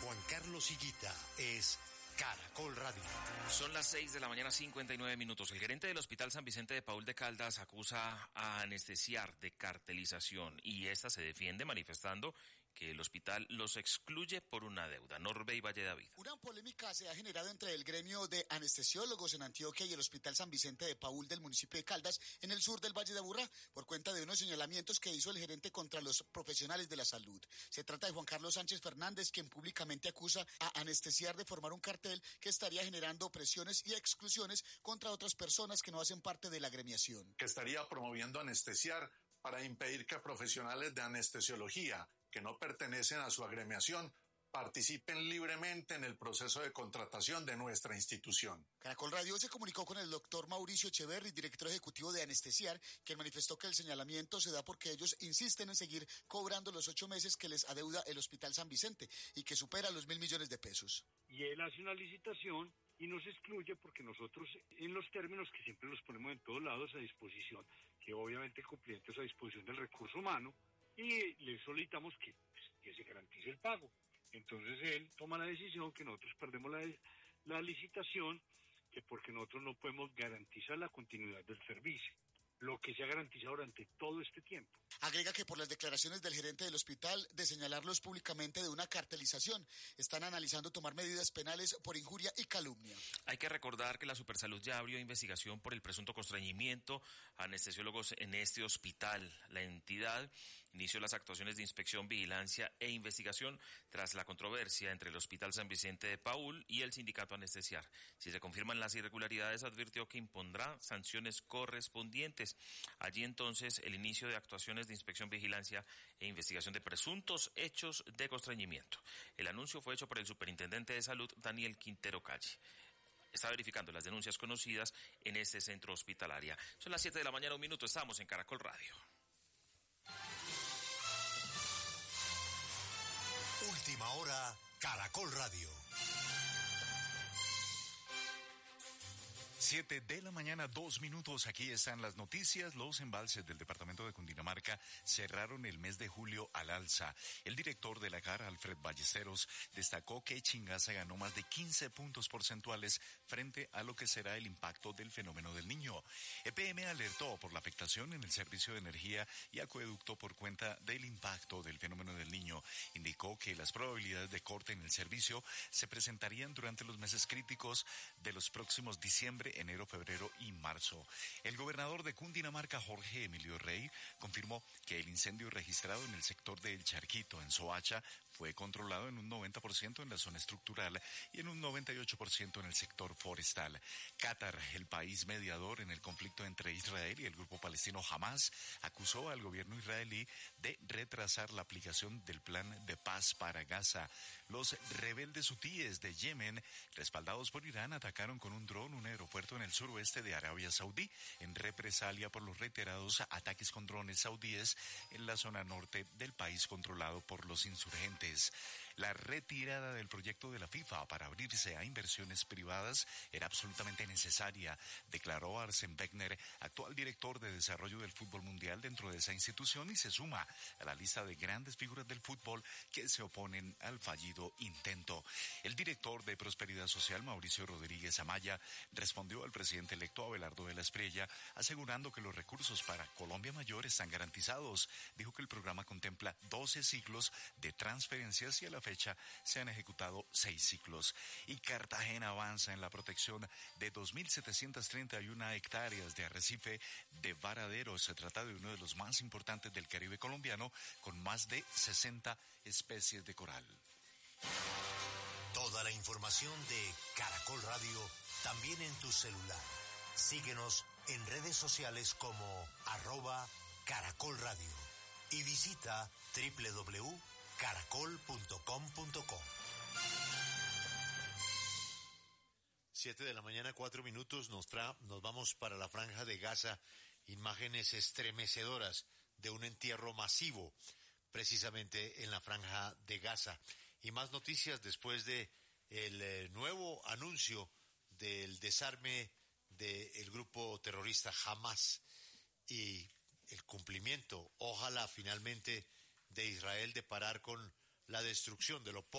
Juan Carlos Higuita es Caracol Radio. Son las 6:59 a.m. El gerente del Hospital San Vicente de Paúl de Caldas acusa a Anestesiar de cartelización y esta se defiende manifestando que el hospital los excluye por una deuda. Norbey Valle David. Una polémica se ha generado entre el gremio de anestesiólogos en Antioquia y el Hospital San Vicente de Paúl del municipio de Caldas, en el sur del Valle de Aburrá, por cuenta de unos señalamientos que hizo el gerente contra los profesionales de la salud. Se trata de Juan Carlos Sánchez Fernández, quien públicamente acusa a Anestesiar de formar un cartel que estaría generando presiones y exclusiones contra otras personas que no hacen parte de la gremiación. Que estaría promoviendo Anestesiar para impedir que profesionales de anestesiología que no pertenecen a su agremiación participen libremente en el proceso de contratación de nuestra institución. Caracol Radio se comunicó con el doctor Mauricio Echeverri, director ejecutivo de Anestesiar, quien manifestó que el señalamiento se da porque ellos insisten en seguir cobrando los 8 meses que les adeuda el Hospital San Vicente y que supera los 1.000 millones de pesos. Y él hace una licitación y nos excluye porque nosotros, en los términos que siempre los ponemos en todos lados a disposición, que obviamente el cumplimiento es a disposición del recurso humano, y le solicitamos que se garantice el pago. Entonces él toma la decisión que nosotros perdemos la licitación, que porque nosotros no podemos garantizar la continuidad del servicio, lo que se ha garantizado durante todo este tiempo. Agrega que por las declaraciones del gerente del hospital de señalarlos públicamente de una cartelización, están analizando tomar medidas penales por injuria y calumnia. Hay que recordar que la Supersalud ya abrió investigación por el presunto constreñimiento a anestesiólogos en este hospital. La entidad inició las actuaciones de inspección, vigilancia e investigación tras la controversia entre el Hospital San Vicente de Paúl y el sindicato Anestesiar. Si se confirman las irregularidades, advirtió que impondrá sanciones correspondientes. Allí entonces el inicio de actuaciones de inspección, vigilancia e investigación de presuntos hechos de constreñimiento. El anuncio fue hecho por el superintendente de salud, Daniel Quintero Calle. Está verificando las denuncias conocidas en este centro hospitalario. Son las 7:01 a.m, estamos en Caracol Radio. Última hora, Caracol Radio. 7:02 a.m. Aquí están las noticias. Los embalses del departamento de Cundinamarca cerraron el mes de julio al alza. El director de la CAR, Alfred Ballesteros, destacó que Chingaza ganó más de 15 puntos porcentuales frente a lo que será el impacto del fenómeno del Niño. EPM alertó por la afectación en el servicio de energía y acueducto por cuenta del impacto del fenómeno del Niño. Indicó que las probabilidades de corte en el servicio se presentarían durante los meses críticos de los próximos diciembre, enero, febrero y marzo. El gobernador de Cundinamarca, Jorge Emilio Rey, confirmó que el incendio registrado en el sector de El Charquito, en Soacha, fue controlado en un 90% en la zona estructural y en un 98% en el sector forestal. Qatar, el país mediador en el conflicto entre Israel y el grupo palestino Hamas, acusó al gobierno israelí de retrasar la aplicación del plan de paz para Gaza. Los rebeldes hutíes de Yemen, respaldados por Irán, atacaron con un dron un aeropuerto en el suroeste de Arabia Saudí, en represalia por los reiterados ataques con drones saudíes en la zona norte del país controlado por los insurgentes. La retirada del proyecto de la FIFA para abrirse a inversiones privadas era absolutamente necesaria, declaró Arsène Wenger, actual director de desarrollo del fútbol mundial dentro de esa institución, y se suma a la lista de grandes figuras del fútbol que se oponen al fallido intento. El director de Prosperidad Social, Mauricio Rodríguez Amaya, respondió al presidente electo Abelardo de la Espriella, asegurando que los recursos para Colombia Mayor están garantizados. Dijo que el programa contempla 12 ciclos de transferencias y a la fecha se han ejecutado 6 ciclos. Y Cartagena avanza en la protección de 2.731 hectáreas de arrecife de varadero. Se trata de uno de los más importantes del Caribe colombiano, con más de 60 especies de coral. Toda la información de Caracol Radio también en tu celular. Síguenos en redes sociales como @Caracol Radio y visita www.caracol.com.co. 7:04 a.m. Nos vamos para la Franja de Gaza. Imágenes estremecedoras de un entierro masivo, precisamente en la Franja de Gaza. Y más noticias después de el nuevo anuncio del desarme del grupo terrorista Hamas y el cumplimiento, ojalá finalmente, de Israel de parar con la destrucción de lo